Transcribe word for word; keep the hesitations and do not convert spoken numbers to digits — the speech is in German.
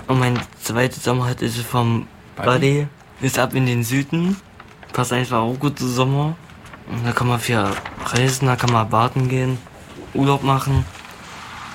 Und mein zweiter Sommer halt ist vom Buddy, ist ab in den Süden. Passt einfach auch gut zu Sommer. Und da kann man viel reisen, da kann man baden gehen, Urlaub machen.